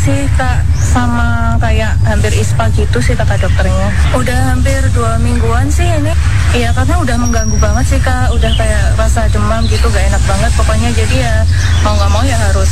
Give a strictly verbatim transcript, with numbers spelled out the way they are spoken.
sih Kak, sama kayak hampir ispa gitu sih kata dokternya. Udah hampir dua mingguan sih ini. Iya, karena udah mengganggu banget sih Kak, udah kayak rasa demam gitu, gak enak banget pokoknya. Jadi ya mau gak mau ya harus